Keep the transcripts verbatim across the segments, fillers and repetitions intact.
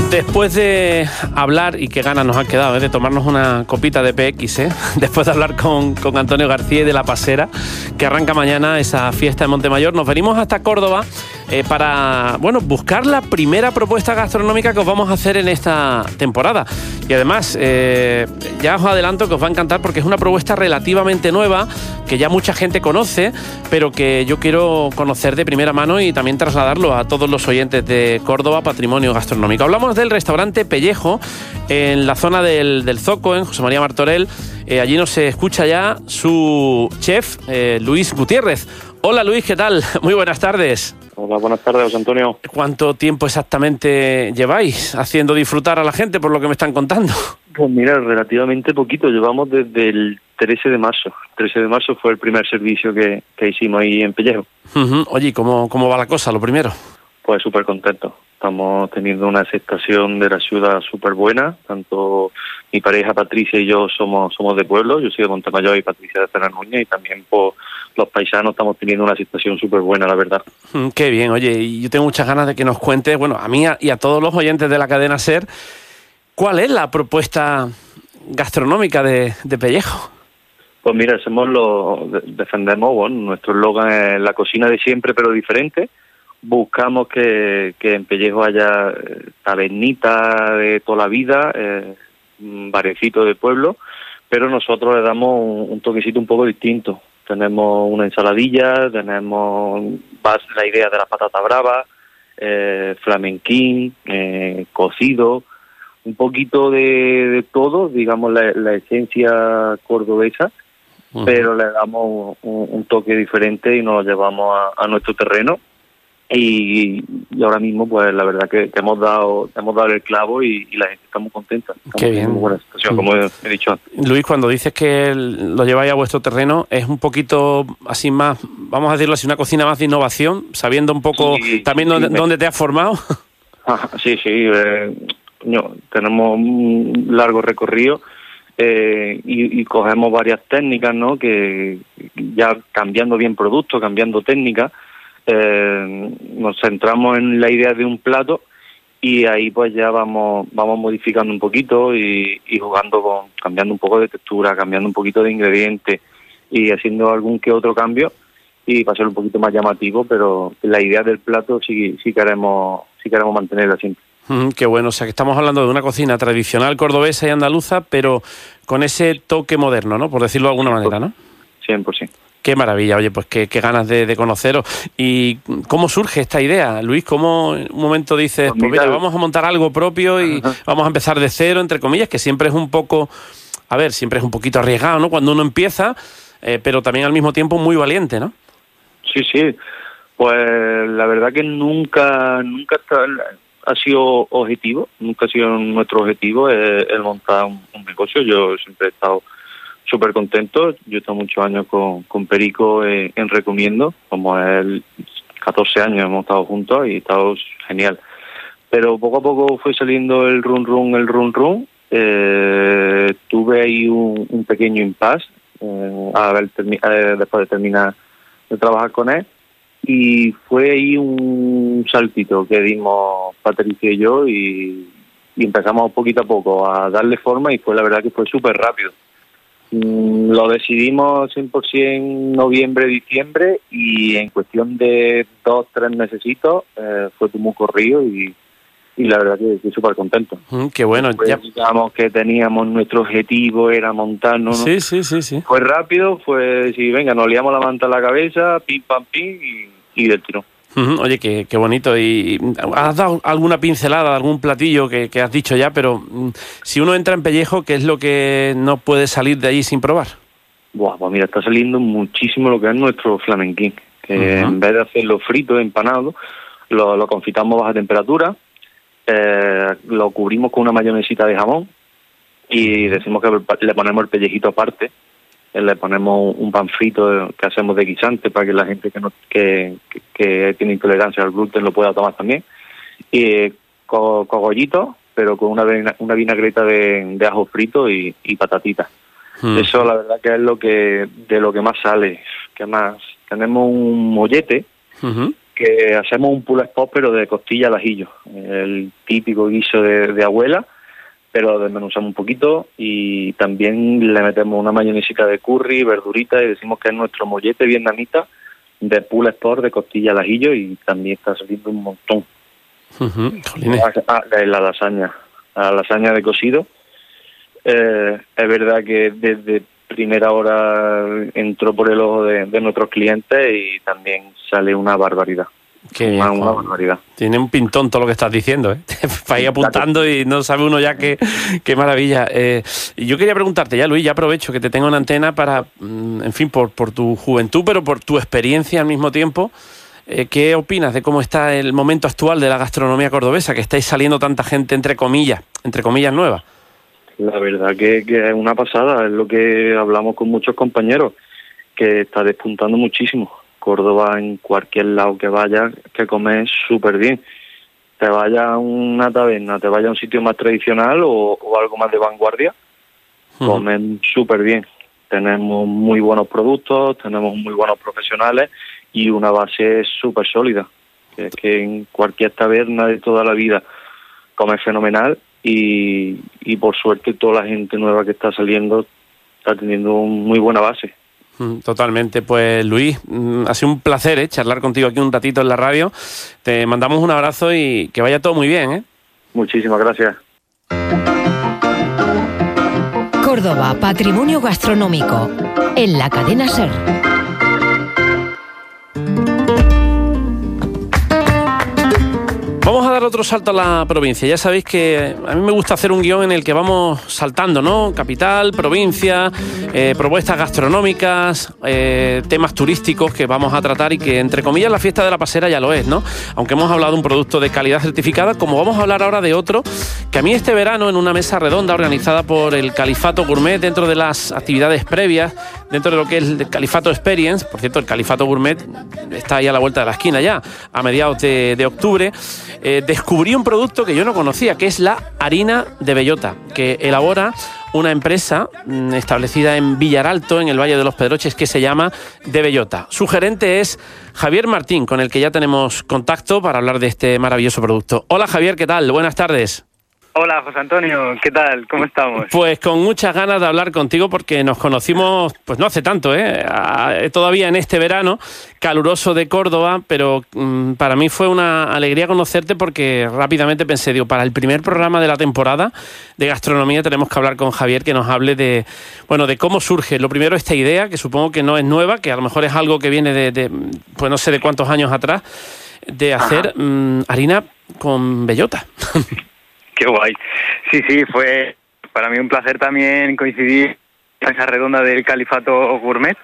Después de hablar, y qué ganas nos han quedado, ¿eh? de tomarnos una copita de P X, ¿eh? después de hablar con, con Antonio García y de La Pasera, que arranca mañana esa fiesta de Montemayor, nos venimos hasta Córdoba eh, para bueno, buscar la primera propuesta gastronómica que os vamos a hacer en esta temporada. Y además, eh, ya os adelanto que os va a encantar porque es una propuesta relativamente nueva, que ya mucha gente conoce, pero que yo quiero conocer de primera mano y también trasladarlo a todos los oyentes de Córdoba Patrimonio Gastronómico. Hablamos del restaurante Pellejo, en la zona del, del Zoco, en José María Martorell. Eh, allí nos escucha ya su chef, eh, Luis Gutiérrez. Hola Luis, ¿qué tal? Muy buenas tardes. Hola, buenas tardes, José Antonio. ¿Cuánto tiempo exactamente lleváis haciendo disfrutar a la gente, por lo que me están contando? Pues mira, relativamente poquito. Llevamos desde el trece de marzo. trece de marzo fue el primer servicio que, que hicimos ahí en Pellejo. Uh-huh. Oye, ¿cómo, ¿cómo va la cosa, lo primero? Pues súper contentos. Estamos teniendo una aceptación de la ciudad súper buena. Tanto mi pareja Patricia y yo somos somos de pueblo. Yo soy de Montemayor y Patricia de Ferranuña. Y también por los paisanos estamos teniendo una aceptación súper buena, la verdad. Mm, qué bien. Oye, y yo tengo muchas ganas de que nos cuentes, bueno, a mí y a todos los oyentes de la cadena SER, ¿cuál es la propuesta gastronómica de, de Pellejo? Pues mira, hacemos lo, defendemos, bueno, nuestro eslogan es la cocina de siempre pero diferente. Buscamos que, que en Pellejo haya tabernitas de toda la vida, eh, barecito de pueblo, pero nosotros le damos un, un toquecito un poco distinto. Tenemos una ensaladilla, tenemos la idea de la patata brava, eh, flamenquín, eh, cocido, un poquito de, de todo, digamos la, la esencia cordobesa, uh-huh. pero le damos un, un toque diferente y nos lo llevamos a, a nuestro terreno. Y, y ahora mismo pues la verdad que, que hemos dado hemos dado el clavo y, y la gente está muy contenta. Estamos Qué bien. En muy buena situación, como he, he dicho antes. Luis, cuando dices que lo lleváis a vuestro terreno, es un poquito así más, vamos a decirlo así, una cocina más de innovación, sabiendo un poco sí, también sí, dónde, me... dónde te has formado. Ah, sí, sí, eh, no, tenemos un largo recorrido eh, y, y cogemos varias técnicas, ¿no? Que ya cambiando bien productos, cambiando técnicas, Eh, nos centramos en la idea de un plato y ahí pues ya vamos vamos modificando un poquito y, y jugando con, cambiando un poco de textura, cambiando un poquito de ingredientes y haciendo algún que otro cambio y para ser un poquito más llamativo, pero la idea del plato sí, sí queremos sí queremos mantenerla siempre. Mm, qué bueno, o sea que estamos hablando de una cocina tradicional cordobesa y andaluza, pero con ese toque moderno, ¿no? Por decirlo de alguna manera, ¿no? cien por ciento. Qué maravilla, oye, pues qué, qué ganas de, de conoceros. ¿Y cómo surge esta idea, Luis? ¿Cómo en un momento dices, pues mira, vamos a montar algo propio y Ajá. vamos a empezar de cero, entre comillas, que siempre es un poco, a ver, siempre es un poquito arriesgado, ¿no? Cuando uno empieza, eh, pero también al mismo tiempo muy valiente, ¿no? Sí, sí, pues la verdad que nunca, nunca ha sido objetivo, nunca ha sido nuestro objetivo el, el montar un, un negocio. Yo siempre he estado súper contento. Yo he estado muchos años con, con Perico eh, en Recomiendo, como él, catorce años hemos estado juntos y ha estado genial. Pero poco a poco fue saliendo el run run, el run run. Eh, tuve ahí un, un pequeño impasse eh, a ver, termi- eh, después de terminar de trabajar con él. Y fue ahí un saltito que dimos Patricia y yo y, y empezamos poquito a poco a darle forma y fue la verdad que fue súper rápido. Lo decidimos cien por ciento noviembre, diciembre y en cuestión de dos, tres mesecitos eh, fue muy corrido y, y la verdad que estoy súper contento. Mm, qué bueno. Después, ya digamos que teníamos nuestro objetivo, era montarnos. Sí, sí, sí, sí. Fue rápido, fue, sí, venga, nos liamos la manta a la cabeza, pim, pam, pim y, y del tirón. Oye, qué, qué bonito. ¿Y has dado alguna pincelada, algún platillo que, que has dicho ya? Pero si uno entra en Pellejo, ¿qué es lo que no puede salir de allí sin probar? Buah, pues mira, está saliendo muchísimo lo que es nuestro flamenquín. Que uh-huh. en vez de hacerlo frito, empanado, lo, lo confitamos a baja temperatura, eh, lo cubrimos con una mayonesita de jamón y decimos que le ponemos el pellejito aparte. Le ponemos un pan frito que hacemos de guisante para que la gente que no que, que, que tiene intolerancia al gluten lo pueda tomar también. Y co, cogollitos, pero con una, una vinagreta de, de ajo frito y, y patatitas. Hmm. Eso la verdad que es lo que de lo que más sale. Que más tenemos un mollete, uh-huh. que hacemos un pulled pork pero de costilla al ajillo, el típico guiso de, de abuela, pero desmenuzamos un poquito y también le metemos una mayonesica de curry, verdurita y decimos que es nuestro mollete vietnamita de pulled pork de costilla al ajillo y también está saliendo un montón. Uh-huh. Ah, la lasaña, la lasaña de cocido. Eh, es verdad que desde primera hora entró por el ojo de, de nuestros clientes y también sale una barbaridad. Qué bien, una, una barbaridad. Tiene un pintón todo lo que estás diciendo, ¿eh? Para ir apuntando y no sabe uno ya qué, qué maravilla. Eh, yo quería preguntarte ya, Luis, ya aprovecho que te tengo una antena para, en fin, por, por tu juventud, pero por tu experiencia al mismo tiempo. Eh, ¿Qué opinas de cómo está el momento actual de la gastronomía cordobesa, que estáis saliendo tanta gente, entre comillas, entre comillas, nueva? La verdad que, que es una pasada, es lo que hablamos con muchos compañeros, que está despuntando muchísimo. Córdoba, en cualquier lado que vayas, que comes súper bien. Te vayas a una taberna, te vayas a un sitio más tradicional o, o algo más de vanguardia, uh-huh. comen súper bien. Tenemos muy buenos productos, tenemos muy buenos profesionales y una base súper sólida. Es que en cualquier taberna de toda la vida comes fenomenal y, y por suerte toda la gente nueva que está saliendo está teniendo una muy buena base. Totalmente. Pues Luis, ha sido un placer ¿eh? charlar contigo aquí un ratito en la radio. Te mandamos un abrazo y que vaya todo muy bien. ¿eh? Muchísimas gracias. Córdoba, patrimonio gastronómico, en la cadena SER. Vamos a dar otro salto a la provincia. Ya sabéis que a mí me gusta hacer un guión en el que vamos saltando, ¿no? Capital, provincia, eh, propuestas gastronómicas, eh, temas turísticos que vamos a tratar y que, entre comillas, la fiesta de la pasera ya lo es, ¿no? Aunque hemos hablado de un producto de calidad certificada, como vamos a hablar ahora de otro, que a mí este verano, en una mesa redonda organizada por el Califato Gourmet, dentro de las actividades previas, dentro de lo que es el Califato Experience, por cierto, el Califato Gourmet está ahí a la vuelta de la esquina ya, a mediados de, de octubre, Eh, descubrí un producto que yo no conocía, que es la harina de bellota, que elabora una empresa mmm, establecida en Villaralto, en el Valle de los Pedroches, que se llama De Bellota. Su gerente es Javier Martín, con el que ya tenemos contacto para hablar de este maravilloso producto. Hola Javier, ¿qué tal? Buenas tardes. Hola José Antonio, ¿qué tal? ¿Cómo estamos? Pues con muchas ganas de hablar contigo porque nos conocimos, pues no hace tanto, ¿eh? A, todavía en este verano caluroso de Córdoba, pero mmm, para mí fue una alegría conocerte porque rápidamente pensé, digo, para el primer programa de la temporada de gastronomía tenemos que hablar con Javier, que nos hable de, bueno, de cómo surge, lo primero, esta idea, que supongo que no es nueva, que a lo mejor es algo que viene de, de pues no sé de cuántos años atrás, de hacer mmm, harina con bellota. Qué guay. Sí, sí, fue para mí un placer también coincidir en esa redonda del Califato Gourmet.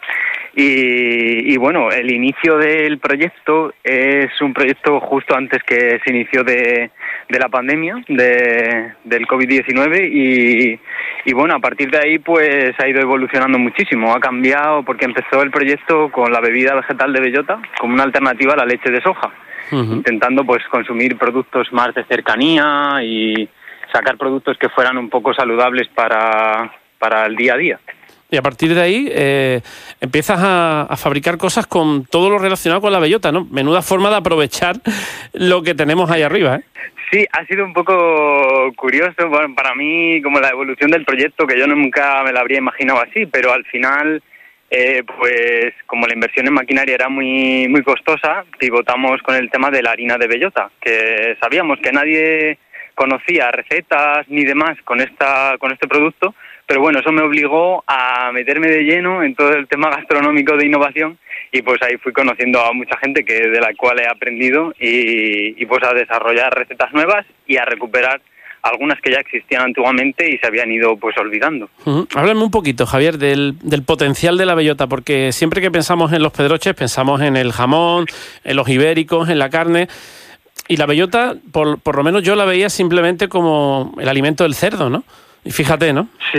Y, y bueno, el inicio del proyecto es un proyecto justo antes que se inició de, de la pandemia, de, del covid diecinueve y, y bueno, a partir de ahí pues ha ido evolucionando muchísimo. Ha cambiado porque empezó el proyecto con la bebida vegetal de bellota como una alternativa a la leche de soja. Uh-huh. Intentando pues consumir productos más de cercanía y sacar productos que fueran un poco saludables para, para el día a día. Y a partir de ahí eh, empiezas a, a fabricar cosas con todo lo relacionado con la bellota, ¿no? Menuda forma de aprovechar lo que tenemos ahí arriba, ¿eh? Sí, ha sido un poco curioso, bueno, para mí, como la evolución del proyecto, que yo nunca me la habría imaginado así, pero al final, eh, pues como la inversión en maquinaria era muy muy costosa, pivotamos con el tema de la harina de bellota, que sabíamos que nadie conocía recetas ni demás con esta con este producto, pero bueno, eso me obligó a meterme de lleno en todo el tema gastronómico de innovación y pues ahí fui conociendo a mucha gente que de la cual he aprendido y, y pues a desarrollar recetas nuevas y a recuperar algunas que ya existían antiguamente y se habían ido pues olvidando. Uh-huh. Háblame un poquito, Javier, del, del potencial de la bellota, porque siempre que pensamos en los pedroches pensamos en el jamón, en los ibéricos, en la carne. Y la bellota, por, por lo menos yo la veía simplemente como el alimento del cerdo, ¿no? Y fíjate, ¿no? Sí,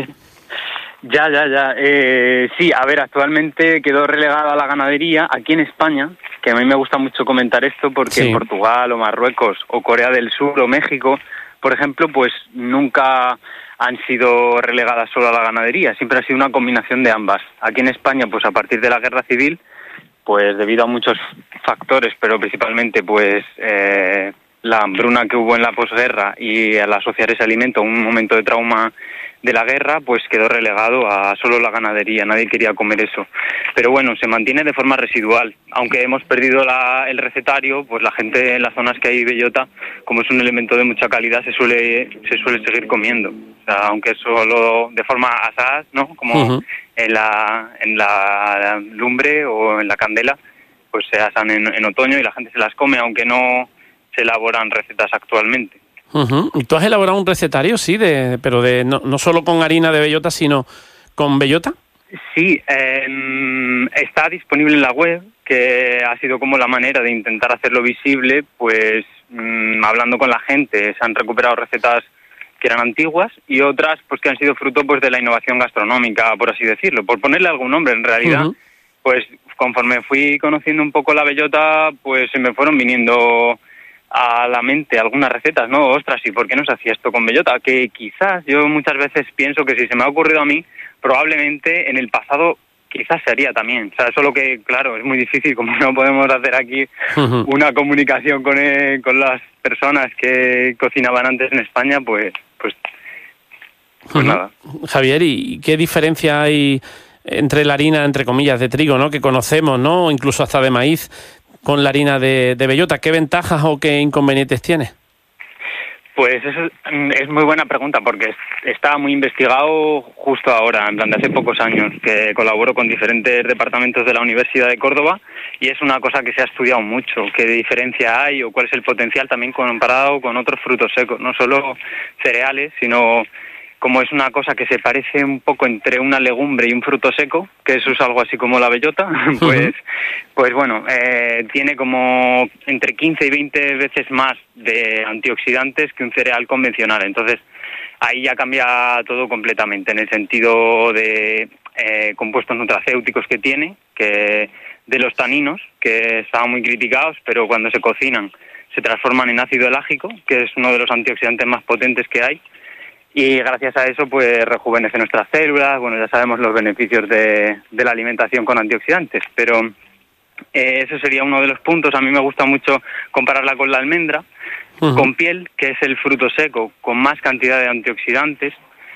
ya, ya, ya. Eh, sí, a ver, actualmente quedó relegada a la ganadería aquí en España, que a mí me gusta mucho comentar esto porque sí. En Portugal o Marruecos o Corea del Sur o México, por ejemplo, pues nunca han sido relegadas solo a la ganadería, siempre ha sido una combinación de ambas. Aquí en España, pues a partir de la Guerra Civil, pues debido a muchos factores, pero principalmente pues eh, la hambruna que hubo en la posguerra y al asociar ese alimento a un momento de trauma de la guerra, pues quedó relegado a solo la ganadería, nadie quería comer eso. Pero bueno, se mantiene de forma residual. Aunque hemos perdido la, el recetario, pues la gente en las zonas que hay bellota, como es un elemento de mucha calidad, se suele se suele seguir comiendo. O sea, aunque es solo de forma asaz, ¿no? Como uh-huh. en la en la lumbre o en la candela, pues se asan en, en otoño y la gente se las come, aunque no se elaboran recetas actualmente. Uh-huh. ¿Y tú has elaborado un recetario, sí, de, pero de no, no solo con harina de bellota, sino con bellota? Sí, eh, está disponible en la web, que ha sido como la manera de intentar hacerlo visible, pues mmm, hablando con la gente, se han recuperado recetas que eran antiguas y otras pues que han sido fruto pues de la innovación gastronómica, por así decirlo, por ponerle algún nombre. En realidad, uh-huh. pues conforme fui conociendo un poco la bellota, pues se me fueron viniendo a la mente algunas recetas, ¿no? Ostras, ¿y por qué no se hacía esto con bellota? Que quizás yo muchas veces pienso que si se me ha ocurrido a mí, probablemente en el pasado quizás se haría también. O sea, solo que, claro, es muy difícil, como no podemos hacer aquí uh-huh. una comunicación con, eh, con las personas que cocinaban antes en España, pues, pues, pues uh-huh. nada. Javier, ¿y qué diferencia hay entre la harina, entre comillas, de trigo, ¿no? Que conocemos, ¿no? Incluso hasta de maíz, con la harina de, de bellota? ¿Qué ventajas o qué inconvenientes tiene? Pues eso es muy buena pregunta, porque está muy investigado justo ahora, en plan de hace pocos años, que colaboro con diferentes departamentos de la Universidad de Córdoba, y es una cosa que se ha estudiado mucho, qué diferencia hay o cuál es el potencial también comparado con otros frutos secos, no solo cereales, sino como es una cosa que se parece un poco entre una legumbre y un fruto seco, que eso es algo así como la bellota, pues, uh-huh. pues bueno, eh, tiene como entre quince y veinte veces más de antioxidantes que un cereal convencional. Entonces, ahí ya cambia todo completamente, en el sentido de eh, compuestos nutracéuticos que tiene, que de los taninos, que estaban muy criticados, pero cuando se cocinan se transforman en ácido elágico, que es uno de los antioxidantes más potentes que hay. Y gracias a eso, pues, rejuvenece nuestras células. Bueno, ya sabemos los beneficios de, de la alimentación con antioxidantes, pero eh, eso sería uno de los puntos. A mí me gusta mucho compararla con la almendra, uh-huh. con piel, que es el fruto seco con más cantidad de antioxidantes,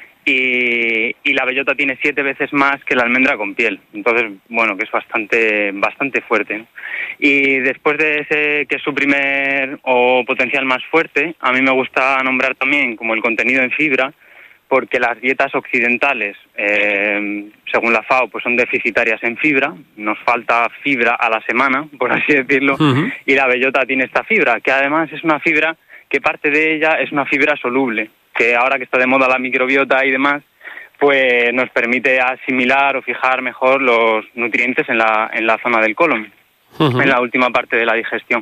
y, y la bellota tiene siete veces más que la almendra con piel. Entonces, bueno, que es bastante bastante fuerte, ¿no? Y después de ese, que es su primer o potencial más fuerte, a mí me gusta nombrar también como el contenido en fibra, porque las dietas occidentales, eh, según la FAO, pues son deficitarias en fibra, nos falta fibra a la semana, por así decirlo, uh-huh. y la bellota tiene esta fibra, que además es una fibra que parte de ella es una fibra soluble, que ahora que está de moda la microbiota y demás, pues nos permite asimilar o fijar mejor los nutrientes en la en la zona del colon, uh-huh. en la última parte de la digestión.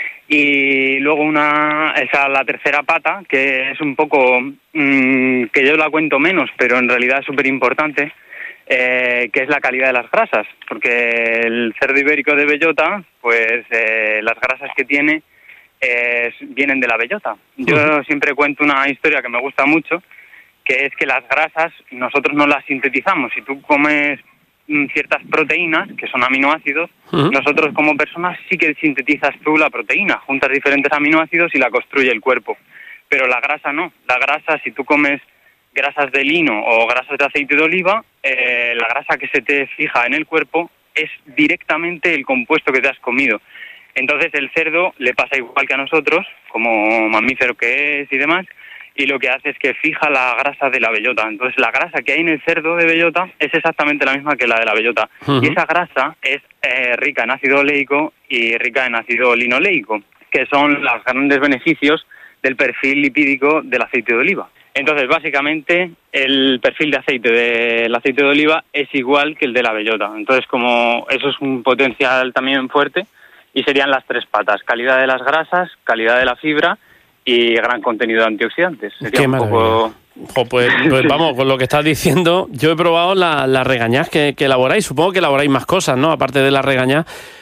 Y luego una esa la tercera pata, que es un poco mmm, que yo la cuento menos, pero en realidad es súper importante, eh, que es la calidad de las grasas, porque el cerdo ibérico de bellota, pues eh, las grasas que tiene Eh, vienen de la bellota. Yo uh-huh. siempre cuento una historia que me gusta mucho, que es que las grasas nosotros no las sintetizamos. Si tú comes mm, ciertas proteínas, que son aminoácidos, uh-huh. nosotros como personas sí que sintetizas tú la proteína, juntas diferentes aminoácidos y la construye el cuerpo. Pero la grasa no. La grasa, si tú comes grasas de lino o grasas de aceite de oliva, eh, la grasa que se te fija en el cuerpo es directamente el compuesto que te has comido. Entonces el cerdo le pasa igual que a nosotros, como mamífero que es y demás, y lo que hace es que fija la grasa de la bellota. Entonces la grasa que hay en el cerdo de bellota es exactamente la misma que la de la bellota. Uh-huh. Y esa grasa es eh, rica en ácido oleico y rica en ácido linoleico, que son los grandes beneficios del perfil lipídico del aceite de oliva. Entonces, básicamente, el perfil de aceite del aceite de oliva es igual que el de la bellota. Entonces, como eso es un potencial también fuerte, y serían las tres patas: calidad de las grasas, calidad de la fibra y gran contenido de antioxidantes. Sería Qué un maravilla. poco... Jo, pues, pues vamos, con lo que estás diciendo, yo he probado las la regañás que, que elaboráis. Supongo que elaboráis más cosas, ¿no? Aparte de las regañás.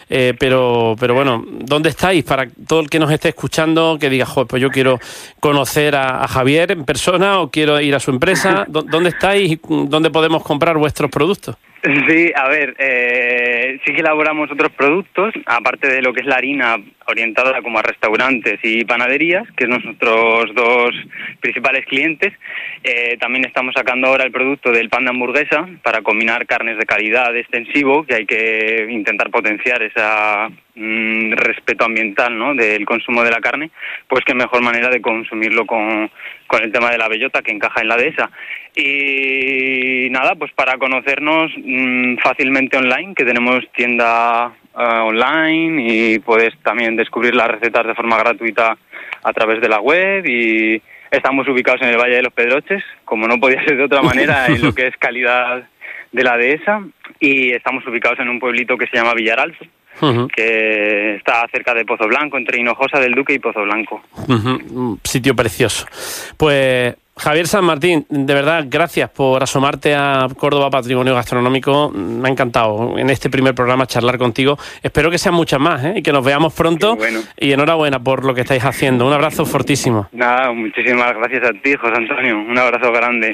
eh, pero, pero bueno, ¿dónde estáis? Para todo el que nos esté escuchando, que diga, joder, pues yo quiero conocer a, a Javier en persona o quiero ir a su empresa, ¿dónde estáis y dónde podemos comprar vuestros productos? Sí, a ver, eh, sí que elaboramos otros productos, aparte de lo que es la harina orientada como a restaurantes y panaderías, que son nuestros dos principales clientes. Eh, también estamos sacando ahora el producto del pan de hamburguesa para combinar carnes de calidad de extensivo, que hay que intentar potenciar ese mmm, respeto ambiental, ¿no?, del consumo de la carne, pues qué mejor manera de consumirlo con, con el tema de la bellota, que encaja en la dehesa. Y nada, pues para conocernos mmm, fácilmente online, que tenemos tienda uh, online y puedes también descubrir las recetas de forma gratuita a través de la web, y estamos ubicados en el Valle de los Pedroches, como no podía ser de otra manera, en lo que es calidad de la dehesa, y estamos ubicados en un pueblito que se llama Villaralto, uh-huh. que está cerca de Pozo Blanco, entre Hinojosa del Duque y Pozo Blanco. Uh-huh. Un sitio precioso. Pues Javier San Martín, de verdad, gracias por asomarte a Córdoba Patrimonio Gastronómico. Me ha encantado en este primer programa charlar contigo. Espero que sean muchas más, ¿eh? Y que nos veamos pronto. Bueno. Y enhorabuena por lo que estáis haciendo. Un abrazo fortísimo. Nada, muchísimas gracias a ti, José Antonio. Un abrazo grande.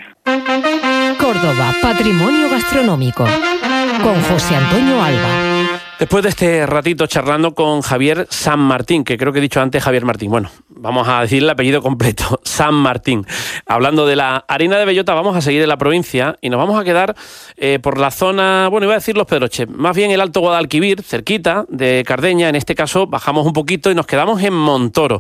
Córdoba Patrimonio Gastronómico con José Antonio Alba. Después de este ratito charlando con Javier San Martín, que creo que he dicho antes Javier Martín, bueno, vamos a decir el apellido completo, San Martín. Hablando de la harina de bellota, vamos a seguir en la provincia y nos vamos a quedar eh, por la zona, bueno, iba a decir Los Pedroches, más bien el Alto Guadalquivir, cerquita de Cardeña. En este caso bajamos un poquito y nos quedamos en Montoro,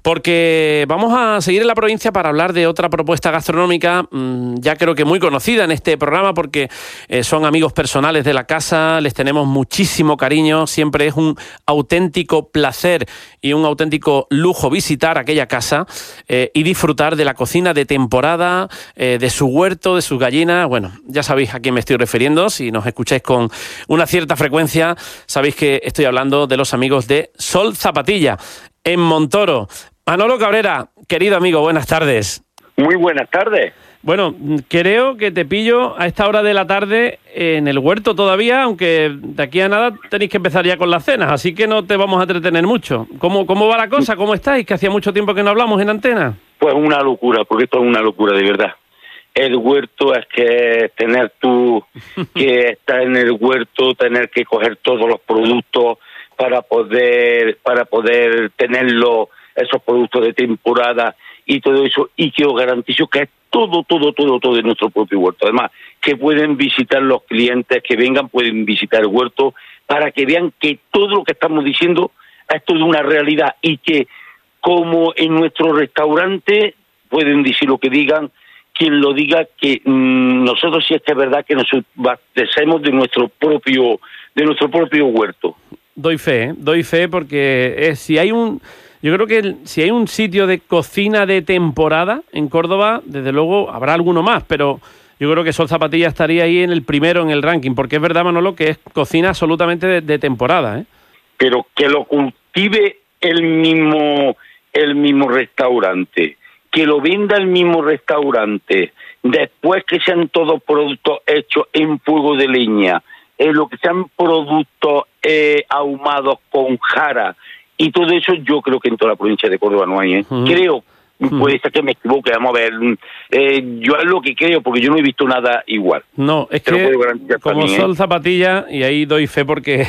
porque vamos a seguir en la provincia para hablar de otra propuesta gastronómica, mmm, ya creo que muy conocida en este programa, porque eh, son amigos personales de la casa, les tenemos muchísimo cariño, siempre es un auténtico placer y un auténtico lujo visitar aquella casa eh, y disfrutar de la cocina de temporada, eh, de su huerto, de sus gallinas. Bueno, ya sabéis a quién me estoy refiriendo. Si nos escucháis con una cierta frecuencia, sabéis que estoy hablando de los amigos de Sol Zapatilla, en Montoro. Manolo Cabrera, querido amigo, buenas tardes. Muy buenas tardes. Bueno, creo que te pillo a esta hora de la tarde en el huerto todavía, aunque de aquí a nada tenéis que empezar ya con las cenas, así que no te vamos a entretener mucho. ¿Cómo, cómo va la cosa? ¿Cómo estáis? Que hacía mucho tiempo que no hablamos en antena. Pues una locura, porque esto es una locura de verdad. El huerto es que tener tú que estar en el huerto, tener que coger todos los productos para poder para poder tenerlo, esos productos de temporada y todo eso, y que os garantizo que es todo, todo, todo, todo de nuestro propio huerto. Además, que pueden visitar los clientes, que vengan, pueden visitar el huerto, para que vean que todo lo que estamos diciendo es todo una realidad, y que como en nuestro restaurante pueden decir lo que digan, quien lo diga, que mmm, nosotros sí es que es verdad que nos abastecemos de nuestro propio, de nuestro propio huerto. Doy fe, ¿eh? doy fe, porque eh, si hay un... Yo creo que el, si hay un sitio de cocina de temporada en Córdoba, desde luego habrá alguno más, pero yo creo que Sol Zapatilla estaría ahí en el primero en el ranking, porque es verdad, Manolo, que es cocina absolutamente de, de temporada, ¿eh? Pero que lo cultive el mismo, el mismo restaurante, que lo venda el mismo restaurante, después que sean todos productos hechos en fuego de leña, eh, lo que sean productos eh, ahumados con jara, y todo eso yo creo que en toda la provincia de Córdoba no hay, ¿eh? Uh-huh. Creo, uh-huh. puede ser que me equivoque, vamos a ver, eh, yo es lo que creo, porque yo no he visto nada igual. No, es Te que como mí, Sol ¿eh? Zapatilla, y ahí doy fe porque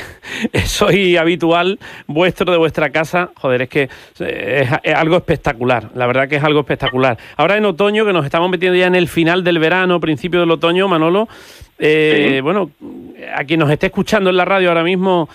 soy habitual vuestro, de vuestra casa, joder, es que es, es algo espectacular, la verdad que es algo espectacular. Ahora en otoño, que nos estamos metiendo ya en el final del verano, principio del otoño, Manolo, eh, sí. bueno, a quien nos esté escuchando en la radio ahora mismo...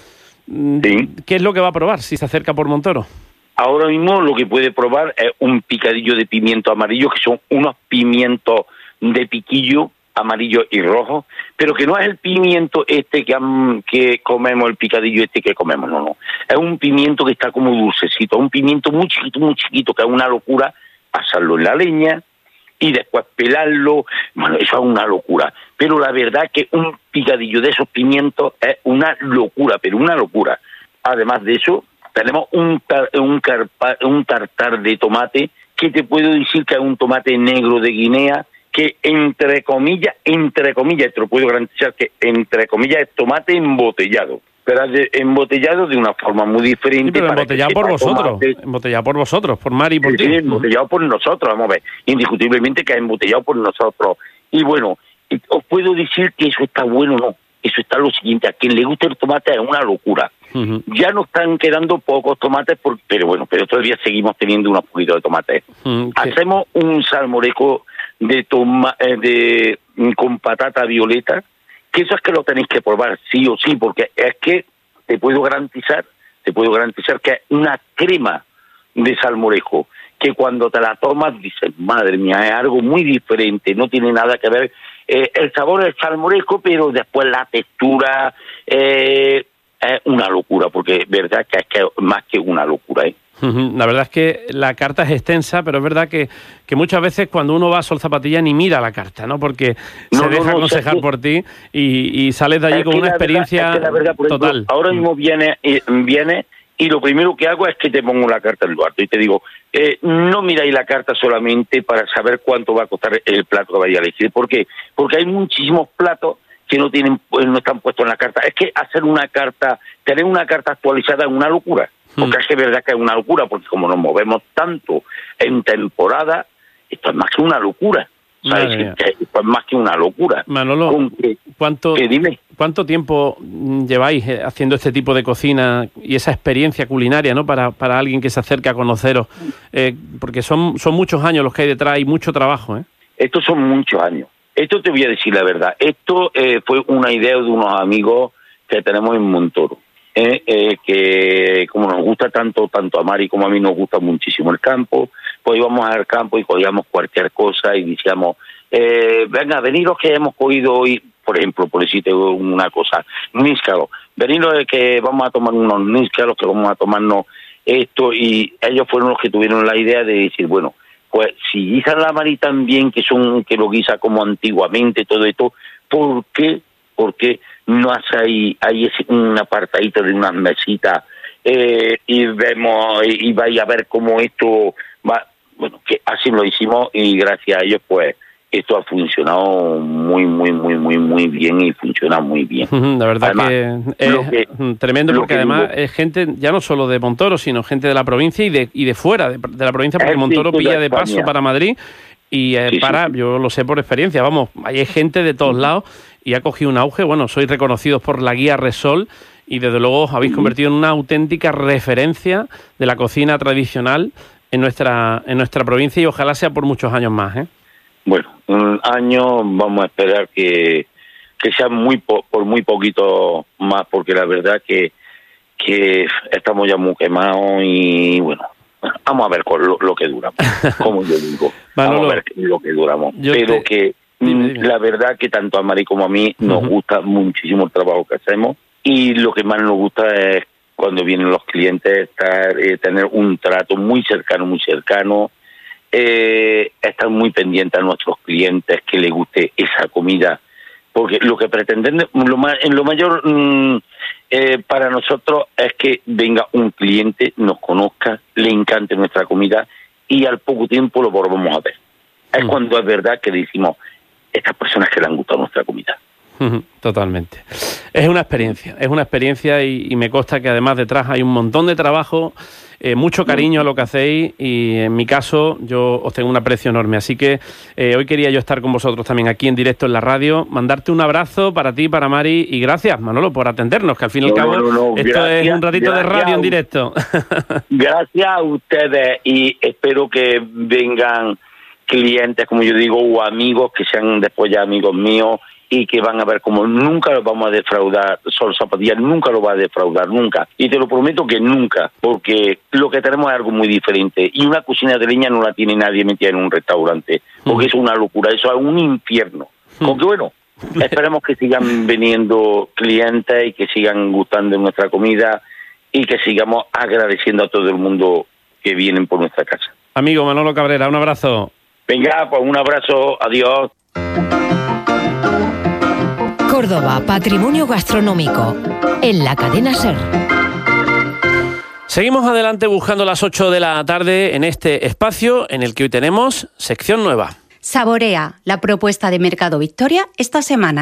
Sí. ¿Qué es lo que va a probar si se acerca por Montoro? Ahora mismo lo que puede probar es un picadillo de pimiento amarillo, que son unos pimientos de piquillo amarillo y rojo, pero que no es el pimiento este que, que comemos, el picadillo este que comemos, no, no. Es un pimiento que está como dulcecito, un pimiento muy chiquito, muy chiquito, que es una locura pasarlo en la leña y después pelarlo, bueno, eso es una locura. Pero la verdad es que un picadillo de esos pimientos es una locura, pero una locura. Además de eso, tenemos un, tar, un, carpa, un tartar de tomate, que te puedo decir que es un tomate negro de Guinea, que entre comillas, entre comillas, te lo puedo garantizar que entre comillas es tomate embotellado. pero embotellado de una forma muy diferente. Sí, pero para embotellado por vosotros, tomate. embotellado por vosotros, por Mari y por sí, ti. Sí, embotellado por nosotros, vamos a ver, indiscutiblemente que es embotellado por nosotros. Y bueno, os puedo decir que eso está bueno, no, eso está lo siguiente, a quien le gusta el tomate es una locura. Uh-huh. Ya nos están quedando pocos tomates, por, pero bueno, pero todavía seguimos teniendo unos poquitos de tomate. Uh-huh. Hacemos un salmorejo de toma, eh, de con patata violeta, que eso es que lo tenéis que probar sí o sí, porque es que te puedo garantizar, te puedo garantizar que es una crema de salmorejo, que cuando te la tomas dices, madre mía, es algo muy diferente, no tiene nada que ver, eh, el sabor es salmorejo, pero después la textura, eh, es una locura, porque verdad que es que más que una locura, ¿eh? La verdad es que la carta es extensa, pero es verdad que, que muchas veces cuando uno va a Sol Zapatilla ni mira la carta, ¿no? Porque no, se no, deja no, aconsejar o sea, por ti y, y sales de allí con una experiencia verdad, es que verdad, total. Ejemplo, ahora mismo viene, eh, viene y lo primero que hago es que te pongo la carta en lo alto y te digo, eh, no miráis la carta solamente para saber cuánto va a costar el plato que vaya a elegir. ¿Por qué? Porque hay muchísimos platos que no tienen, no están puestos en la carta. Es que hacer una carta, tener una carta actualizada es una locura. Porque es que es verdad que es una locura, porque como nos movemos tanto en temporada, esto es más que una locura. ¿Sabes? Esto es más que una locura. Manolo, que, ¿cuánto, que dime. ¿cuánto tiempo lleváis haciendo este tipo de cocina y esa experiencia culinaria, ¿no? Para, para alguien que se acerca a conoceros? Eh, porque son, son muchos años los que hay detrás y mucho trabajo, ¿eh? Estos son muchos años. Esto te voy a decir la verdad. Esto eh, fue una idea de unos amigos que tenemos en Montoro. Eh, eh, que como nos gusta tanto, tanto a Mari como a mí nos gusta muchísimo el campo, pues íbamos al campo y cogíamos cualquier cosa y decíamos, eh, venga, veniros que hemos cogido hoy, por ejemplo, por decirte una cosa, níscalos, veniros que vamos a tomar unos níscalos, que vamos a tomarnos esto, y ellos fueron los que tuvieron la idea de decir, bueno, pues si guisan la Mari también, que son que lo guisa como antiguamente, todo esto, ¿por qué? Porque no hace ahí, ahí un apartadito de unas mesitas eh, y vemos y, y vais a ver cómo esto va. Bueno, que así lo hicimos y gracias a ellos pues esto ha funcionado muy, muy, muy, muy, muy bien y funciona muy bien. La verdad además, que es que, tremendo porque además digo, es gente ya no solo de Montoro, sino gente de la provincia y de y de fuera de, de la provincia, porque Montoro pilla de paso para Madrid y eh, sí, para, sí. Yo lo sé por experiencia, vamos, hay gente de todos lados y ha cogido un auge. Bueno, sois reconocidos por la guía Resol y desde luego os habéis convertido en una auténtica referencia de la cocina tradicional en nuestra en nuestra provincia y ojalá sea por muchos años más, ¿eh? Bueno, un año vamos a esperar que, que sea muy po, por muy poquito más, porque la verdad que, que estamos ya muy quemados y bueno, vamos a ver lo, lo que duramos, como yo digo, Manolo, vamos a ver lo que duramos, pero te... que Dime, dime. La verdad que tanto a Mari como a mí nos uh-huh. gusta muchísimo el trabajo que hacemos y lo que más nos gusta es cuando vienen los clientes estar, eh, tener un trato muy cercano, muy cercano, eh, estar muy pendiente a nuestros clientes, que les guste esa comida, porque lo que pretenden, lo más, en lo mayor mm, eh, para nosotros es que venga un cliente, nos conozca, le encante nuestra comida y al poco tiempo lo volvamos a ver. Es uh-huh. cuando es verdad que decimos, estas personas que le han gustado nuestra comida. Totalmente. Es una experiencia, es una experiencia y, y me consta que además detrás hay un montón de trabajo, eh, mucho cariño a lo que hacéis y en mi caso yo os tengo un aprecio enorme. Así que eh, hoy quería yo estar con vosotros también aquí en directo en la radio, mandarte un abrazo para ti, para Mari y gracias, Manolo, por atendernos, que al fin y al cabo no, no, no, esto gracias, es un ratito de radio en directo. Gracias a ustedes y espero que vengan clientes, como yo digo, o amigos que sean después ya amigos míos y que van a ver como nunca los vamos a defraudar. Sol Zapatilla nunca lo va a defraudar, nunca. Y te lo prometo que nunca, porque lo que tenemos es algo muy diferente. Y una cocina de leña no la tiene nadie metida en un restaurante, porque mm. es una locura, eso es un infierno. Mm. Porque bueno, esperemos que sigan viniendo clientes y que sigan gustando de nuestra comida y que sigamos agradeciendo a todo el mundo que vienen por nuestra casa. Amigo Manolo Cabrera, un abrazo. Venga, pues un abrazo, adiós. Córdoba, patrimonio gastronómico, en la cadena SER. Seguimos adelante buscando las ocho de la tarde en este espacio en el que hoy tenemos sección nueva. Saborea, la propuesta de Mercado Victoria esta semana.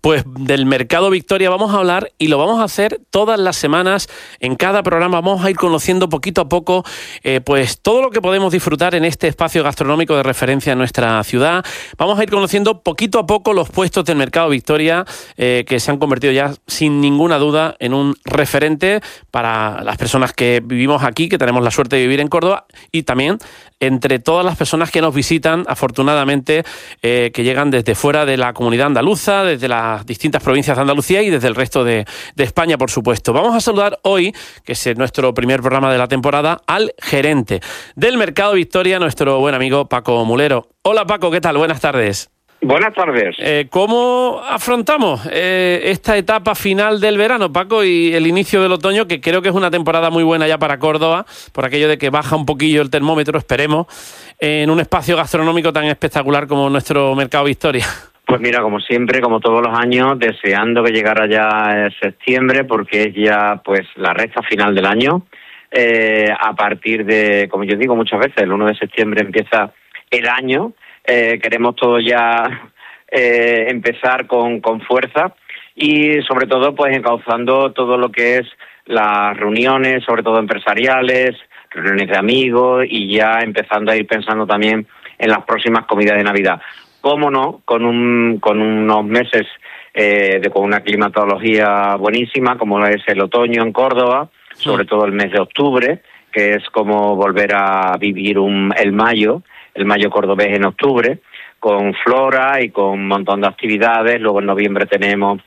Pues del Mercado Victoria vamos a hablar y lo vamos a hacer todas las semanas. En cada programa vamos a ir conociendo poquito a poco eh, pues todo lo que podemos disfrutar en este espacio gastronómico de referencia en nuestra ciudad. Vamos a ir conociendo poquito a poco los puestos del Mercado Victoria eh, que se han convertido ya sin ninguna duda en un referente para las personas que vivimos aquí, que tenemos la suerte de vivir en Córdoba, y también entre todas las personas que nos visitan, afortunadamente, eh, que llegan desde fuera de la comunidad andaluza, desde las distintas provincias de Andalucía y desde el resto de, de España, por supuesto. Vamos a saludar hoy, que es nuestro primer programa de la temporada, al gerente del Mercado Victoria, nuestro buen amigo Paco Mulero. Hola Paco, ¿qué tal? Buenas tardes. Buenas tardes. Eh, ¿Cómo afrontamos eh, esta etapa final del verano, Paco, y el inicio del otoño, que creo que es una temporada muy buena ya para Córdoba, por aquello de que baja un poquillo el termómetro, esperemos, en un espacio gastronómico tan espectacular como nuestro Mercado Victoria? Pues mira, como siempre, como todos los años, deseando que llegara ya septiembre, porque es ya pues la recta final del año. Eh, a partir de, como yo digo muchas veces, el uno de septiembre empieza el año. Eh, queremos todos ya eh, empezar con, con fuerza y sobre todo pues encauzando todo lo que es las reuniones, sobre todo empresariales, reuniones de amigos, y ya empezando a ir pensando también en las próximas comidas de Navidad. Cómo no, con un con unos meses eh, de con una climatología buenísima, como es el otoño en Córdoba, sobre todo el mes de octubre, que es como volver a vivir un el mayo, el mayo cordobés en octubre, con flora y con un montón de actividades. Luego en noviembre tenemos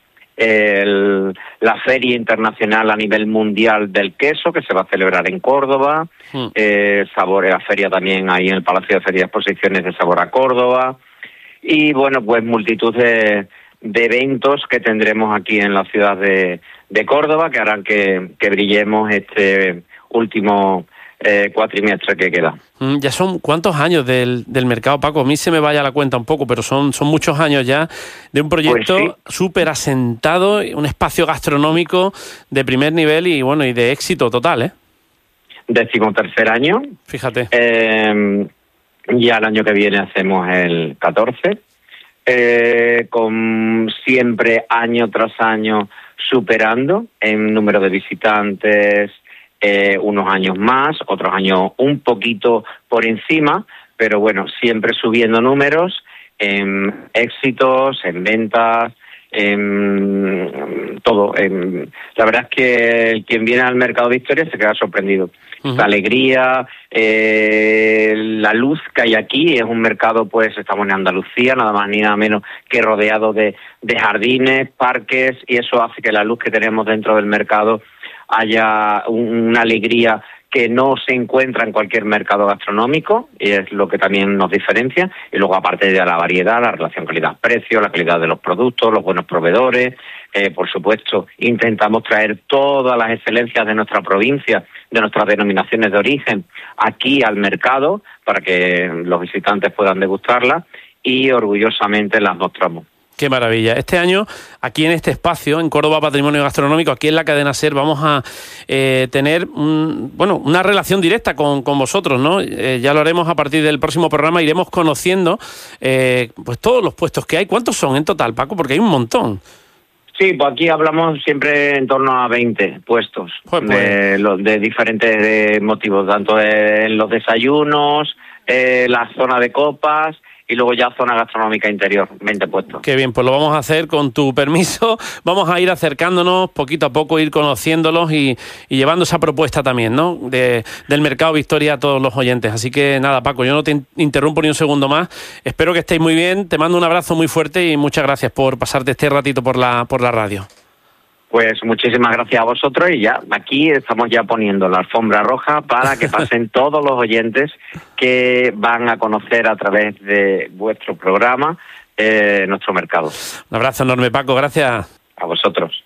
el, la Feria Internacional a nivel mundial del queso, que se va a celebrar en Córdoba, mm. eh, sabor, la feria también ahí en el Palacio de Feria y Exposiciones de Sabor a Córdoba, y bueno, pues multitud de, de eventos que tendremos aquí en la ciudad de, de Córdoba, que harán que, que brillemos este último Eh, cuatrimestre que queda. Mm, ya son cuántos años del, del mercado, Paco. A mí se me vaya la cuenta un poco, pero son, son muchos años ya de un proyecto pues sí. súper asentado, un espacio gastronómico de primer nivel y bueno y de éxito total, ¿eh? Decimotercer año. Fíjate. Eh, ya el año que viene hacemos el catorce, eh, con siempre año tras año superando en número de visitantes. Eh, unos años más, otros años un poquito por encima, pero bueno, siempre subiendo números, en éxitos, en ventas, en todo. En, la verdad es que quien viene al Mercado Victoria se queda sorprendido. Uh-huh. La alegría, eh, la luz que hay aquí, es un mercado, pues estamos en Andalucía, nada más ni nada menos que rodeado de, de jardines, parques, y eso hace que la luz que tenemos dentro del mercado haya una alegría que no se encuentra en cualquier mercado gastronómico, y es lo que también nos diferencia. Y luego, aparte de la variedad, la relación calidad-precio, la calidad de los productos, los buenos proveedores, eh, por supuesto, intentamos traer todas las excelencias de nuestra provincia, de nuestras denominaciones de origen, aquí al mercado, para que los visitantes puedan degustarlas, y orgullosamente las mostramos. Qué maravilla. Este año, aquí en este espacio, en Córdoba Patrimonio Gastronómico, aquí en la cadena SER, vamos a eh, tener un, bueno, una relación directa con, con vosotros, ¿no? Eh, ya lo haremos a partir del próximo programa, iremos conociendo eh, pues todos los puestos que hay. ¿Cuántos son en total, Paco? Porque hay un montón. Sí, pues aquí hablamos siempre en torno a veinte puestos, pues, pues. De, los, de diferentes motivos, tanto en los desayunos, eh, la zona de copas, y luego ya zona gastronómica interior, veinte puestos. Qué bien, pues lo vamos a hacer con tu permiso. Vamos a ir acercándonos poquito a poco, ir conociéndolos y, y llevando esa propuesta también, ¿no? De, del Mercado Victoria a todos los oyentes. Así que nada, Paco, yo no te interrumpo ni un segundo más. Espero que estéis muy bien. Te mando un abrazo muy fuerte y muchas gracias por pasarte este ratito por la, por la radio. Pues muchísimas gracias a vosotros, y ya aquí estamos ya poniendo la alfombra roja para que pasen todos los oyentes que van a conocer a través de vuestro programa eh, nuestro mercado. Un abrazo enorme, Paco, gracias. A vosotros.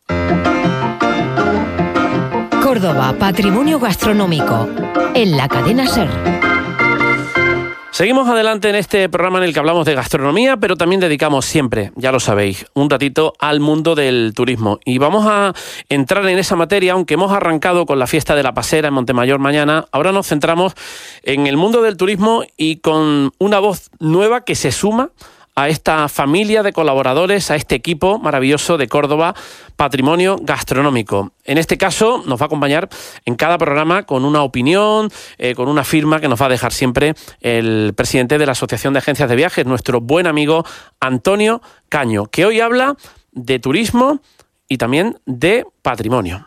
Córdoba, Patrimonio Gastronómico, en la cadena SER. Seguimos adelante en este programa en el que hablamos de gastronomía, pero también dedicamos siempre, ya lo sabéis, un ratito al mundo del turismo. Y vamos a entrar en esa materia, aunque hemos arrancado con la fiesta de la Pasera en Montemayor mañana. Ahora nos centramos en el mundo del turismo y con una voz nueva que se suma a esta familia de colaboradores, a este equipo maravilloso de Córdoba Patrimonio Gastronómico. En este caso nos va a acompañar en cada programa con una opinión, eh, con una firma que nos va a dejar siempre el presidente de la Asociación de Agencias de Viajes, nuestro buen amigo Antonio Caño, que hoy habla de turismo y también de patrimonio.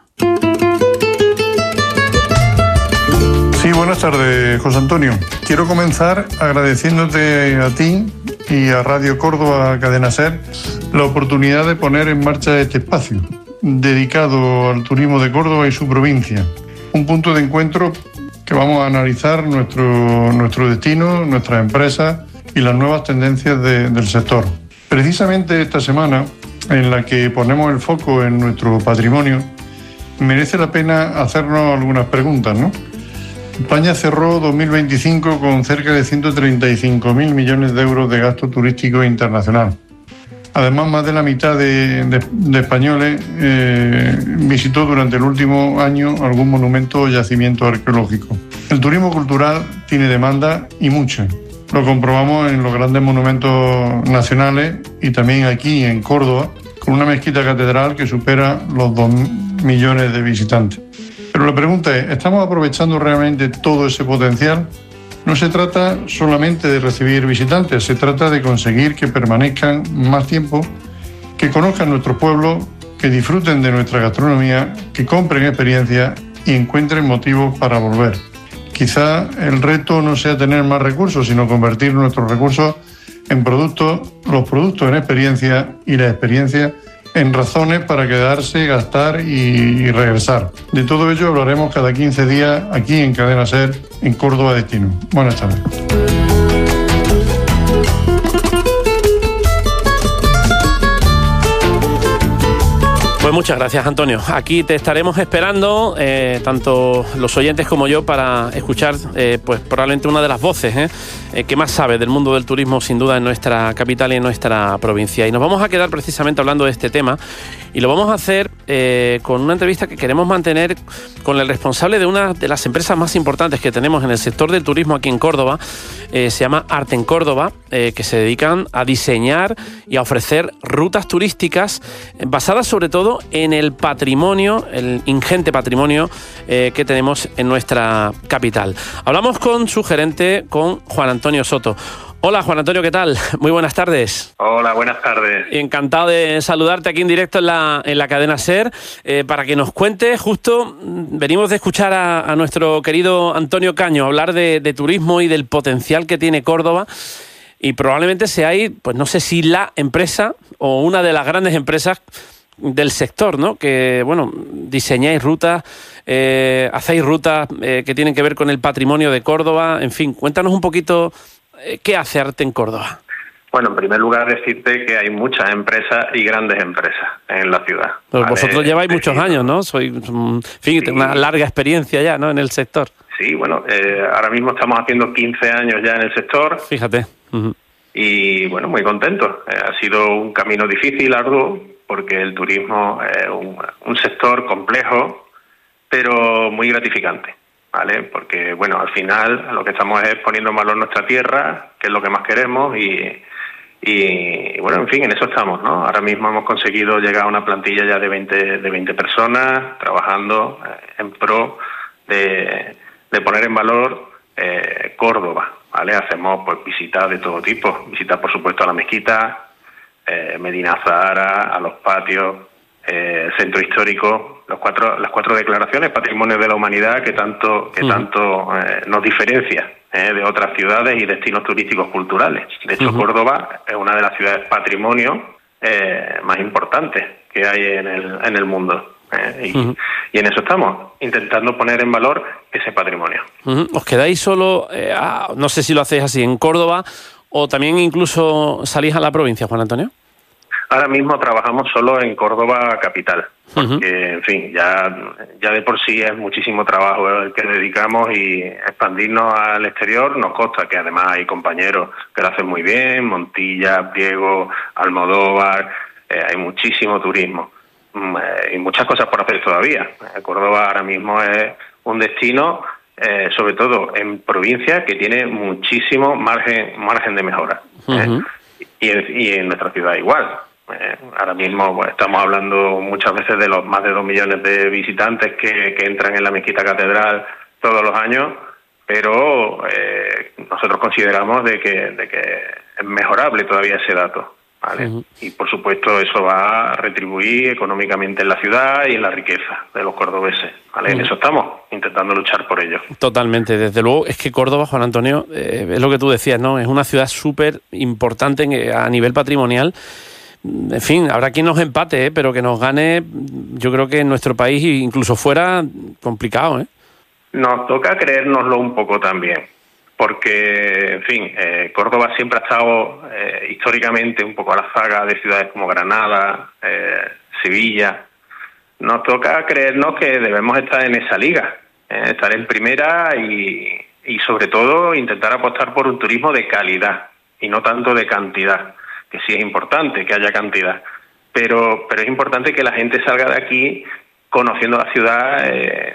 Sí, buenas tardes, José Antonio. Quiero comenzar agradeciéndote a ti y a Radio Córdoba Cadena Ser la oportunidad de poner en marcha este espacio dedicado al turismo de Córdoba y su provincia. Un punto de encuentro que vamos a analizar nuestro, nuestro destino, nuestras empresas y las nuevas tendencias de, del sector. Precisamente esta semana, en la que ponemos el foco en nuestro patrimonio, merece la pena hacernos algunas preguntas, ¿no? España cerró dos mil veinticinco con cerca de ciento treinta y cinco mil millones de euros de gasto turístico internacional. Además, más de la mitad de, de, de españoles eh, visitó durante el último año algún monumento o yacimiento arqueológico. El turismo cultural tiene demanda y mucha. Lo comprobamos en los grandes monumentos nacionales y también aquí en Córdoba, con una mezquita catedral que supera los dos millones de visitantes. Pero la pregunta es, ¿estamos aprovechando realmente todo ese potencial? No se trata solamente de recibir visitantes, se trata de conseguir que permanezcan más tiempo, que conozcan nuestro pueblo, que disfruten de nuestra gastronomía, que compren experiencias y encuentren motivos para volver. Quizá el reto no sea tener más recursos, sino convertir nuestros recursos en productos, los productos en experiencia y la experiencia en razones para quedarse, gastar y, y regresar. De todo ello hablaremos cada quince días aquí en Cadena Ser, en Córdoba Destino. Buenas tardes. Pues muchas gracias, Antonio. Aquí te estaremos esperando, eh, tanto los oyentes como yo, para escuchar eh, pues probablemente una de las voces eh, eh, que más sabe del mundo del turismo, sin duda, en nuestra capital y en nuestra provincia. Y nos vamos a quedar precisamente hablando de este tema, y lo vamos a hacer eh, con una entrevista que queremos mantener con el responsable de una de las empresas más importantes que tenemos en el sector del turismo aquí en Córdoba. Eh, se llama Arte en Córdoba, eh, que se dedican a diseñar y a ofrecer rutas turísticas eh, basadas sobre todo en el patrimonio, el ingente patrimonio eh, que tenemos en nuestra capital. Hablamos con su gerente, con Juan Antonio Soto. Hola, Juan Antonio, ¿qué tal? Muy buenas tardes. Hola, buenas tardes. Encantado de saludarte aquí en directo en la, en la cadena SER, eh, para que nos cuente, justo venimos de escuchar a, a nuestro querido Antonio Caño hablar de, de turismo y del potencial que tiene Córdoba, y probablemente seáis, pues no sé si la empresa o una de las grandes empresas del sector, ¿no? Que, bueno, diseñáis rutas, eh, hacéis rutas eh, que tienen que ver con el patrimonio de Córdoba. En fin, cuéntanos un poquito eh, qué hace Arte en Córdoba. Bueno, en primer lugar decirte que hay muchas empresas y grandes empresas en la ciudad. Pues ¿vale? vosotros lleváis muchos años, ¿no? Soy, en fin, sí. Una larga experiencia ya, ¿no? En el sector. Sí, bueno, eh, ahora mismo estamos haciendo quince años ya en el sector. Fíjate. Uh-huh. Y, bueno, muy contentos. Eh, ha sido un camino difícil, arduo, porque el turismo es un, un sector complejo, pero muy gratificante, ¿vale? Porque, bueno, al final lo que estamos es poniendo en valor nuestra tierra, que es lo que más queremos, y, y bueno, en fin, en eso estamos, ¿no? Ahora mismo hemos conseguido llegar a una plantilla ya de veinte, de veinte personas, trabajando en pro de, de poner en valor eh, Córdoba, ¿vale? Hacemos pues visitas de todo tipo, visitas por supuesto a la mezquita, Eh, Medina Zahara, a los patios, eh, el centro histórico, los cuatro, las cuatro declaraciones Patrimonio de la Humanidad que tanto que uh-huh. tanto eh, nos diferencia eh, de otras ciudades y destinos turísticos culturales. De hecho, uh-huh. Córdoba es una de las ciudades patrimonio eh, más importantes que hay en el en el mundo. Eh, y, uh-huh. y en eso estamos, intentando poner en valor ese patrimonio. Uh-huh. ¿Os quedáis solo, eh, a, no sé si lo hacéis así, en Córdoba, o también incluso salís a la provincia, Juan Antonio? Ahora mismo trabajamos solo en Córdoba capital, porque, uh-huh. en fin, ya, ya de por sí es muchísimo trabajo el que dedicamos, y expandirnos al exterior nos consta, que además hay compañeros que lo hacen muy bien, Montilla, Priego, Almodóvar, eh, hay muchísimo turismo eh, y muchas cosas por hacer todavía. Córdoba ahora mismo es un destino, eh, sobre todo en provincia, que tiene muchísimo margen, margen de mejora. Uh-huh. ¿eh? y en, y en nuestra ciudad igual. Eh, ahora mismo pues, estamos hablando muchas veces de los más de dos millones de visitantes que, que entran en la Mezquita Catedral todos los años, pero eh, nosotros consideramos de que, de que es mejorable todavía ese dato, ¿vale? Uh-huh. Y por supuesto eso va a retribuir económicamente en la ciudad y en la riqueza de los cordobeses, ¿vale? Uh-huh. En eso estamos, intentando luchar por ello. Totalmente, desde luego es que Córdoba, Juan Antonio, eh, es lo que tú decías, ¿no? Es una ciudad súper importante en, a nivel patrimonial. En fin, habrá quien nos empate, ¿eh? Pero que nos gane, yo creo que en nuestro país e incluso fuera, complicado, ¿eh? Nos toca creérnoslo un poco también, porque, en fin, eh, Córdoba siempre ha estado eh, históricamente un poco a la zaga de ciudades como Granada, eh, Sevilla. Nos toca creernos que debemos estar en esa liga, eh, estar en primera y, y, sobre todo, intentar apostar por un turismo de calidad y no tanto de cantidad, que sí es importante que haya cantidad, pero, pero es importante que la gente salga de aquí conociendo la ciudad eh,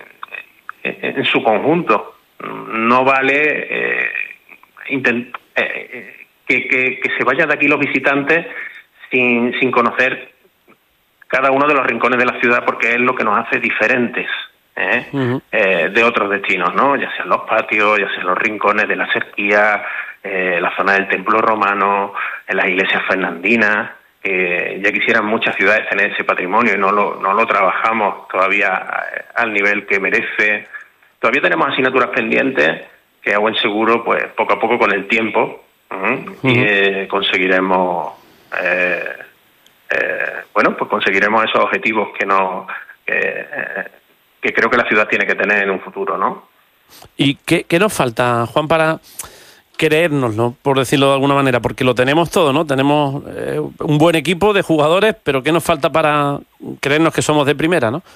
en su conjunto. No vale eh, intent, eh, que, que, que se vayan de aquí los visitantes sin, sin conocer cada uno de los rincones de la ciudad, porque es lo que nos hace diferentes ¿eh? Uh-huh. eh, de otros destinos, ¿no? Ya sean los patios, ya sean los rincones de la Cerquía, eh, la zona del Templo Romano, en las iglesias fernandinas. Eh, ya quisieran muchas ciudades tener ese patrimonio y no lo, no lo trabajamos todavía al nivel que merece. Todavía tenemos asignaturas pendientes que a buen seguro, pues poco a poco con el tiempo, uh-huh, y, eh, conseguiremos, eh, eh, bueno, pues conseguiremos esos objetivos que no, que, eh, que creo que la ciudad tiene que tener en un futuro, ¿no? ¿Y qué, qué nos falta, Juan, para creérnoslo, por decirlo de alguna manera? Porque lo tenemos todo, ¿no? Tenemos eh, un buen equipo de jugadores, pero ¿qué nos falta para creernos que somos de primera, no?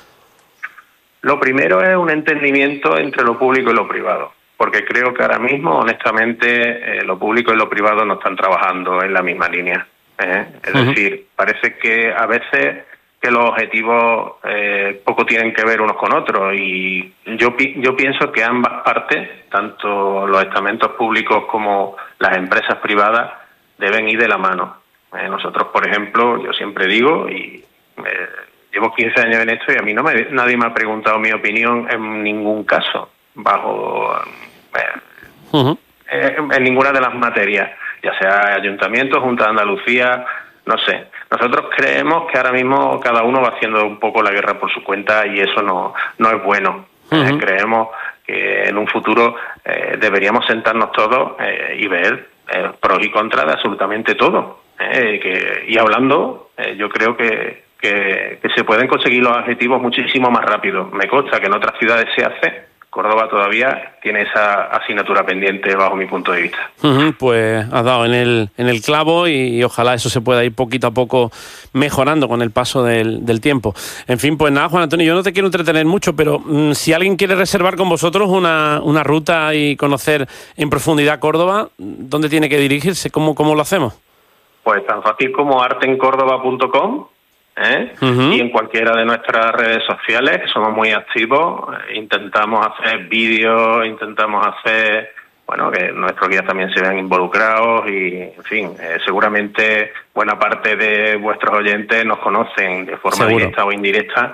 Lo primero es un entendimiento entre lo público y lo privado, porque creo que ahora mismo, honestamente, eh, lo público y lo privado no están trabajando en la misma línea. ¿eh? Es uh-huh. decir, parece que a veces que los objetivos eh, poco tienen que ver unos con otros, y yo yo pienso que ambas partes, tanto los estamentos públicos como las empresas privadas, deben ir de la mano. Eh, nosotros, por ejemplo, yo siempre digo, y eh, llevo quince años en esto y a mí no me, nadie me ha preguntado mi opinión en ningún caso, bajo eh, uh-huh. en, en ninguna de las materias, ya sea Ayuntamiento, Junta de Andalucía, no sé. Nosotros creemos que ahora mismo cada uno va haciendo un poco la guerra por su cuenta y eso no, no es bueno. Uh-huh. Eh, creemos que en un futuro eh, deberíamos sentarnos todos eh, y ver eh, pros y contras de absolutamente todo. Eh, que, y hablando, eh, yo creo que Que, que se pueden conseguir los objetivos muchísimo más rápido. Me consta que en otras ciudades se hace. Córdoba todavía tiene esa asignatura pendiente bajo mi punto de vista. Uh-huh, pues has dado en el en el clavo y, y ojalá eso se pueda ir poquito a poco mejorando con el paso del, del tiempo. En fin, pues nada, Juan Antonio, yo no te quiero entretener mucho, pero mmm, si alguien quiere reservar con vosotros una, una ruta y conocer en profundidad Córdoba, ¿dónde tiene que dirigirse? ¿Cómo, cómo lo hacemos? Pues tan fácil como arte en córdoba punto com. ¿Eh? Uh-huh. Y en cualquiera de nuestras redes sociales, que somos muy activos, eh, intentamos hacer vídeos, intentamos hacer, bueno, que nuestros guías también se vean involucrados y, en fin, eh, seguramente buena parte de vuestros oyentes nos conocen de forma ¿Seguro? directa o indirecta,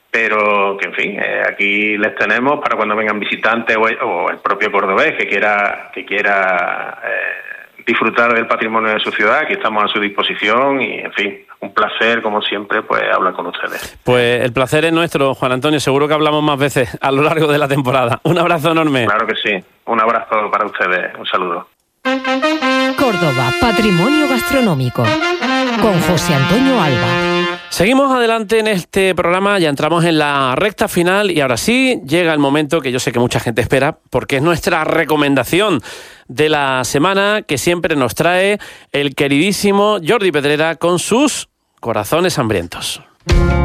pero que, en fin, eh, aquí les tenemos para cuando vengan visitantes o, o el propio cordobés que quiera, que quiera eh, disfrutar del patrimonio de su ciudad, aquí estamos a su disposición y, en fin, un placer, como siempre, pues hablar con ustedes. Pues el placer es nuestro, Juan Antonio. Seguro que hablamos más veces a lo largo de la temporada. Un abrazo enorme. Claro que sí. Un abrazo para ustedes. Un saludo. Córdoba, patrimonio gastronómico. Con José Antonio Alba. Seguimos adelante en este programa, ya entramos en la recta final y ahora sí llega el momento que yo sé que mucha gente espera, porque es nuestra recomendación de la semana que siempre nos trae el queridísimo Jordi Pedrera con sus Corazones Hambrientos.